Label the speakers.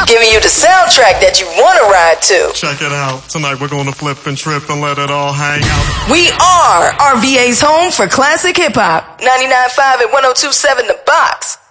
Speaker 1: Giving you the soundtrack that you want to ride to.
Speaker 2: Check it out. Tonight we're going to flip and trip and let it all hang out.
Speaker 1: We are RVA's home for classic hip hop. 99.5 and 102.7 The Box.